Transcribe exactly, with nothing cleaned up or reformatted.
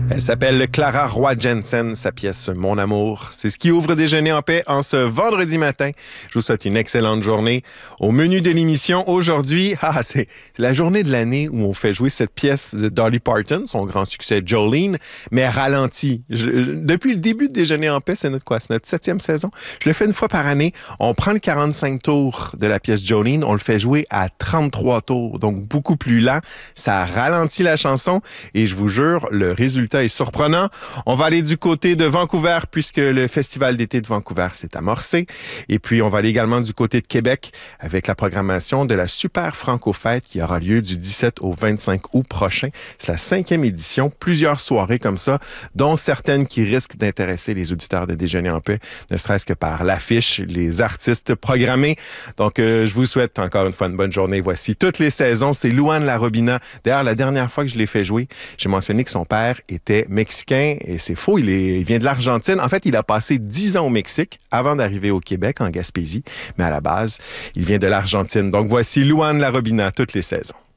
Elle s'appelle Clara Roy Jensen, sa pièce Mon amour. C'est ce qui ouvre Déjeuner en paix en ce vendredi matin. Je vous souhaite une excellente journée. Au menu de l'émission aujourd'hui, ah, c'est la journée de l'année où on fait jouer cette pièce de Dolly Parton, son grand succès Jolene, mais ralenti. Je, depuis le début de Déjeuner en paix, c'est notre quoi? C'est notre septième saison. Je le fais une fois par année. On prend le quarante-cinq tours de la pièce Jolene, on le fait jouer à trente-trois tours, donc beaucoup plus lent. Ça ralentit la chanson et je vous jure, le résultat est surprenant. On va aller du côté de Vancouver puisque le Festival d'été de Vancouver s'est amorcé. Et puis, on va aller également du côté de Québec avec la programmation de la Super Franco-Fête qui aura lieu du dix-sept au vingt-cinq août prochain. C'est la cinquième édition. Plusieurs soirées comme ça, dont certaines qui risquent d'intéresser les auditeurs de Déjeuner en paix, ne serait-ce que par l'affiche, les artistes programmés. Donc, euh, je vous souhaite encore une fois une bonne journée. Voici toutes les saisons. C'est Luan Larobina. D'ailleurs, la dernière fois que je l'ai fait jouer, j'ai mentionné que son père était mexicain et c'est faux, il, est, il vient de l'Argentine. En fait, il a passé dix ans au Mexique avant d'arriver au Québec, en Gaspésie, mais à la base, il vient de l'Argentine. Donc voici Luan Larobina, toutes les saisons.